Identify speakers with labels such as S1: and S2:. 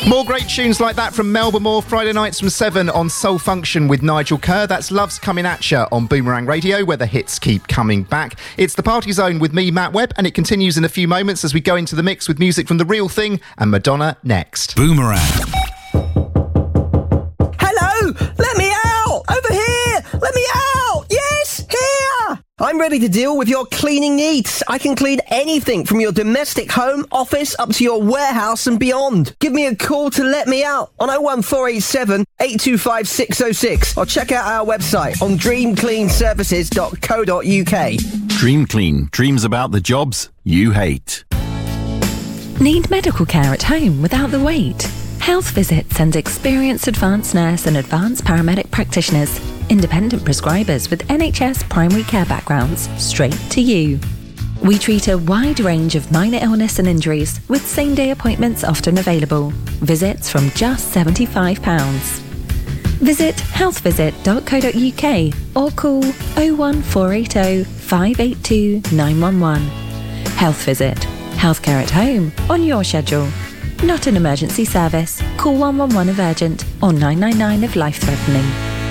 S1: More great tunes like that from Melba Moore, Friday nights from 7 on Soul Function with Nigel Kerr. That's Love's Coming At Ya on Boomerang Radio, where the hits keep coming back. It's the Party Zone with me, Matt Webb, and it continues in a few moments as we go into the mix with music from The Real Thing and Madonna next.
S2: Boomerang.
S3: Hello! Let me out! Over here! Let me out! Yes! Here! I'm ready to deal with your cleaning needs. I can clean anything from your domestic home, office, up to your warehouse and beyond. Give me a call to let me out on 01487 825 606 or check out our website on dreamcleanservices.co.uk.
S2: Dream Clean. Dreams about the jobs you hate.
S4: Need medical care at home without the wait? Health Visit sends experienced advanced nurse and advanced paramedic practitioners, independent prescribers with NHS primary care backgrounds, straight to you. We treat a wide range of minor illness and injuries, with same-day appointments often available. Visits from just £75. Visit healthvisit.co.uk or call 01480 582 911. Health Visit. Healthcare at home, on your schedule. Not an emergency service. Call 111 if urgent or 999 if life-threatening.